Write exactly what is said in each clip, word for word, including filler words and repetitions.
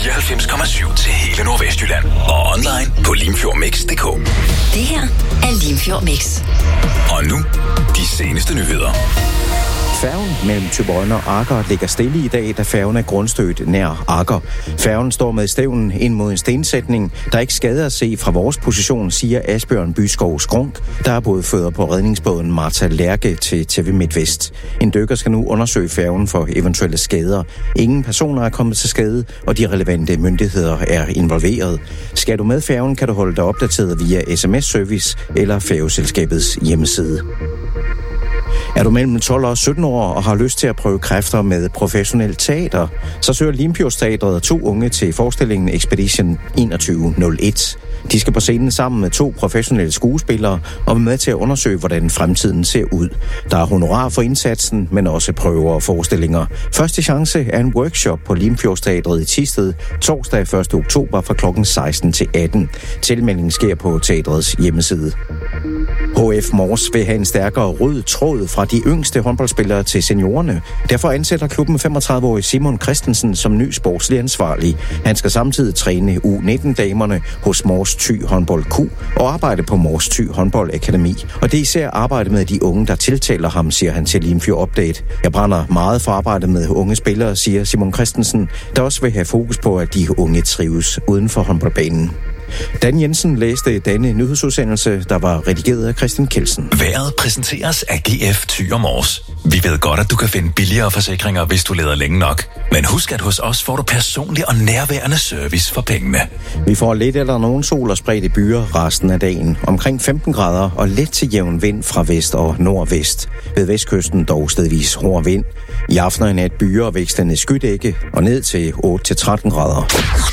fireoghalvfems komma syv til hele Nordvestjylland. Og online på limfjordmix punktum d k. Det her er Limfjord Mix. Og nu, de seneste nyheder. Færgen mellem Thyborøn og Agger ligger stille i dag, da færgen er grundstødt nær Agger. Færgen står med stævnen ind mod en stensætning, der ikke skader at se fra vores position, siger Asbjørn Byskov Skrunk, der er både fødder på redningsbåden Martha Lærke til T V MidtVest. En dykker skal nu undersøge færgen for eventuelle skader. Ingen personer er kommet til skade, og de relevante myndigheder er involveret. Skal du med færgen, kan du holde dig opdateret via sms-service eller færgeselskabets hjemmeside. Er du mellem tolv og sytten år og har lyst til at prøve kræfter med professionelt teater, så søger Limfjordsteatret to unge til forestillingen Expedition enogtyve nul et. De skal på scenen sammen med to professionelle skuespillere og være med til at undersøge, hvordan fremtiden ser ud. Der er honorar for indsatsen, men også prøver og forestillinger. Første chance er en workshop på Limfjordsteatret i Thisted torsdag første oktober fra klokken seksten til atten. Tilmeldingen sker på teatrets hjemmeside. H F Mors vil have en stærkere rød tråd fra de yngste håndboldspillere til seniorerne. Derfor ansætter klubben femogtredive-årige Simon Christensen som ny sportslig ansvarlig. Han skal samtidig træne U nitten-damerne hos Mors Thy Håndbold Q og arbejde på Mors Thy Håndbold Akademi. Og det er især arbejde med de unge, der tiltaler ham, siger han til Limfjord Update. Jeg brænder meget for arbejde med unge spillere, siger Simon Christensen, der også vil have fokus på, at de unge trives uden for håndboldbanen. Dan Jensen læste denne nyhedsudsendelse, der var redigeret af Christian Kelsen. Været præsenteres af G F Thy og Mors. Vi ved godt, at du kan finde billigere forsikringer, hvis du leder længe nok. Men husk, at hos os får du personlig og nærværende service for pengene. Vi får lidt eller nogen sol og spredte byer resten af dagen. Omkring femten grader og let til jævn vind fra vest og nordvest. Ved vestkysten dog stedvis hård vind. I aften og i nat byer og vækstende skydække og ned til otte til tretten grader.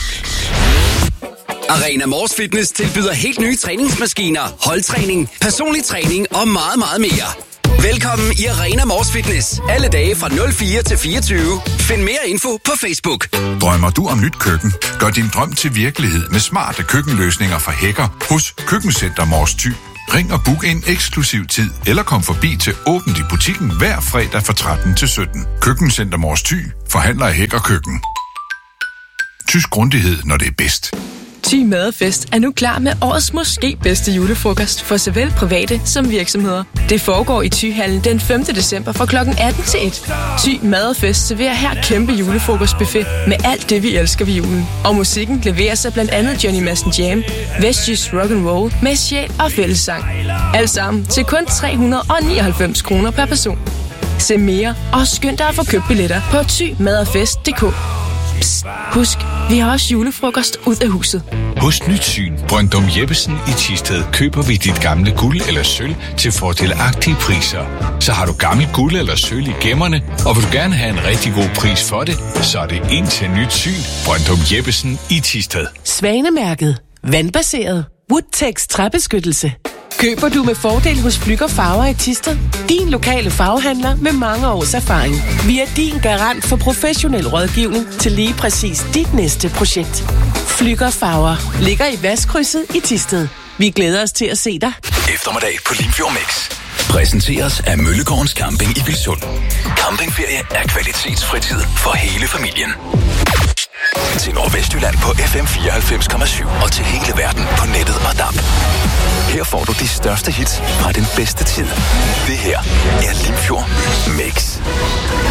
Arena Mors Fitness tilbyder helt nye træningsmaskiner, holdtræning, personlig træning og meget, meget mere. Velkommen i Arena Mors Fitness. Alle dage fra nul fire til fireogtyve. Find mere info på Facebook. Drømmer du om nyt køkken? Gør din drøm til virkelighed med smarte køkkenløsninger fra Hækker hos Køkkencenter Mors Thy. Ring og book en eksklusiv tid, eller kom forbi til åbent i butikken hver fredag fra tretten til sytten. Køkkencenter Mors Thy forhandler af Hækker Køkken. Tysk grundighed, når det er bedst. Thy Madfest er nu klar med årets måske bedste julefrokost for såvel private som virksomheder. Det foregår i Thyhallen den femte december fra klokken atten til et. Thy Madfest serverer her kæmpe julefrokostbuffet med alt det, vi elsker ved julen. Og musikken leverer sig blandt andet Johnny Madsen Jam, Vestjysk Rock'n'Roll med sjæl og fællessang. Alt sammen til kun tre hundrede og nioghalvfems kroner per person. Se mere og skynd dig at få købt billetter på thy madfest punktum d k. Psst, husk, vi har også julefrokost ud af huset. Hos Nyt Syn Brøndum Jeppesen i Thisted køber vi dit gamle guld eller sølv til fordelagtige priser. Så har du gammel guld eller sølv i gemmerne, og vil du gerne have en rigtig god pris for det, så er det ind til Nyt Syn Brøndum Jeppesen i Thisted. Svanemærket. Vandbaseret. Woodtex træbeskyttelse. Køber du med fordel hos Flügger Farver i Thisted? Din lokale farvehandler med mange års erfaring. Vi er din garant for professionel rådgivning til lige præcis dit næste projekt. Flügger Farver ligger i Vestkrydset i Thisted. Vi glæder os til at se dig. Eftermiddag på Limfjord Mix præsenteres af Møllegårdens Camping i Vilsund. Campingferie er kvalitetsfritid for hele familien. Til Nordvestjylland på F M fireoghalvfems komma syv og til hele verden på nettet og D A B. Her får du de største hits fra den bedste tid. Det her er Limfjord Mix.